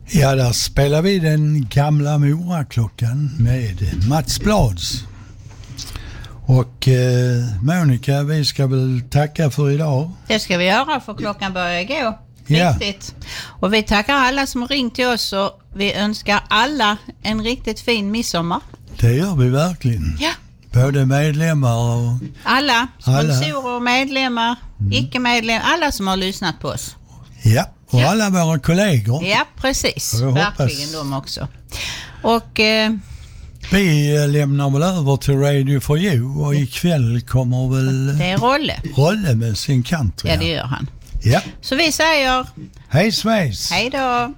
Ja, där spelar vi den gamla Mora-klockan med Mats Blads. Och Monica, vi ska väl tacka för idag. Det ska vi göra, för klockan börjar gå. Ja. Riktigt. Och vi tackar alla som har ringt till oss och vi önskar alla en riktigt fin midsommar. Det gör vi verkligen. Ja. Både medlemmar och... Alla sponsorer och medlemmar, icke-medlemmar, alla som har lyssnat på oss. Ja, och alla våra kollegor. Ja, precis. Jag verkligen de också. Och... vi lämnar väl över till Radio for You och ikväll kommer väl... Det är Rolle med sin country. Ja, det gör han. Ja. Så vi säger... Hej svejs! Hej då!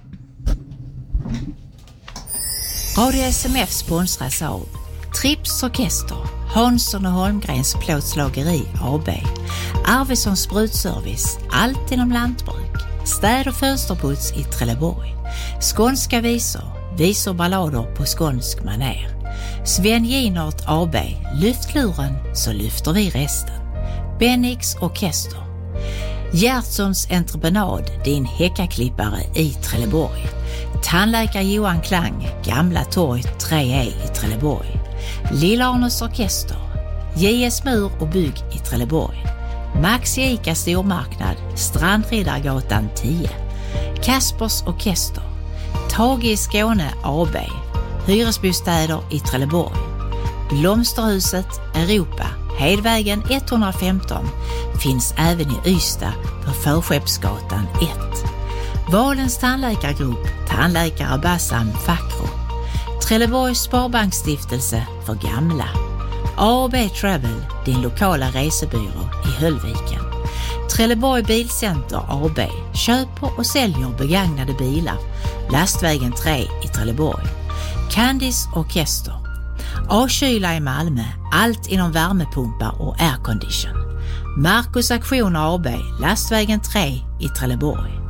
Radio SMF sponsras av Trips Orkester, Hansson och Holmgrens plåtslageri AB, Arvidssons sprutservice, allt inom lantbruk, städ- och fönsterputs i Trelleborg, skånska visor ballader på skånsk maner, Sven Ginert AB, lyft luren så lyfter vi resten, Bennix Orkester, Gertsons entreprenad, din häckaklippare i Trelleborg, tandläkare Johan Klang, Gamla Torg 3E i Trelleborg, Lillarnes Orkester, JS Mur och Bygg i Trelleborg, Max Ica Stormarknad, Strandriddargatan 10, Kaspers Orkester, Tage i Skåne AB, hyresbostäder i Trelleborg, Blomsterhuset Europa, Hedvägen 115, finns även i Ystad på Förskeppsgatan 1. Valens tandläkargrupp, tandläkare Bassam Fakro, Trelleborgs Sparbanksstiftelse för gamla, A&B Travel, din lokala resebyrå i Höllviken, Trelleborg Bilcenter AB, köper och säljer begagnade bilar, Lastvägen 3 i Trelleborg, Candice Orkester, A-kyla i Malmö, allt inom värmepumpar och aircondition, Marcus Aktion AB, Lastvägen 3 i Trelleborg,